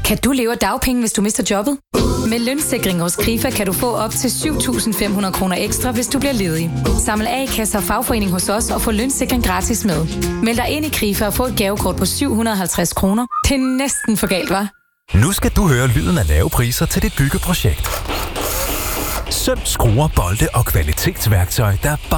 Kan du leve af dagpenge, hvis du mister jobbet? Med lønssikring hos Krifa kan du få op til 7.500 kroner ekstra, hvis du bliver ledig. Samle A-kasse og fagforening hos os og få lønssikring gratis med. Meld dig ind i Krifa og få et gavekort på 750 kroner. Det er næsten for galt, hva'? Nu skal du høre lyden af lave priser til dit byggeprojekt. Søm, skruer, bolde og kvalitetsværktøj, der bare